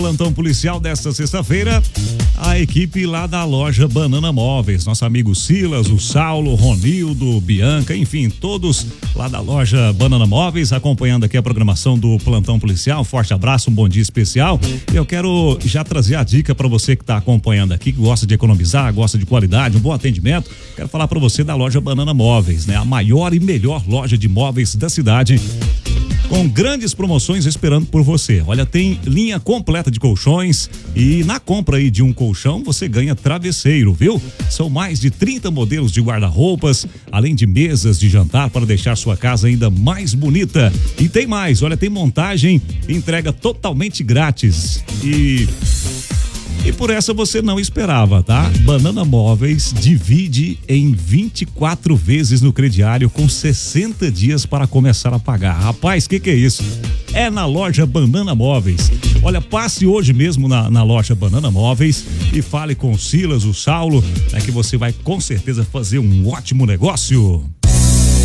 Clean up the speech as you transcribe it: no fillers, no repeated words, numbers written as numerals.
Plantão policial desta sexta-feira, a equipe lá da loja Banana Móveis, nosso amigo Silas, o Saulo, Ronildo, Bianca, enfim, todos lá da loja Banana Móveis, acompanhando aqui a programação do Plantão Policial. Forte abraço, um bom dia especial. Eu quero já trazer a dica para você que está acompanhando aqui, que gosta de economizar, gosta de qualidade, um bom atendimento. Quero falar para você da loja Banana Móveis, né? A maior e melhor loja de móveis da cidade, com grandes promoções esperando por você. Olha, tem linha completa de colchões e na compra aí de um colchão você ganha travesseiro, viu? São mais de 30 modelos de guarda-roupas, além de mesas de jantar para deixar sua casa ainda mais bonita. E tem mais, olha, tem montagem e entrega totalmente grátis. E por essa você não esperava, tá? Banana Móveis divide em 24 vezes no crediário com 60 dias para começar a pagar. Rapaz, que é isso? É na loja Banana Móveis. Olha, passe hoje mesmo na loja Banana Móveis e fale com o Silas, o Saulo, que você vai com certeza fazer um ótimo negócio.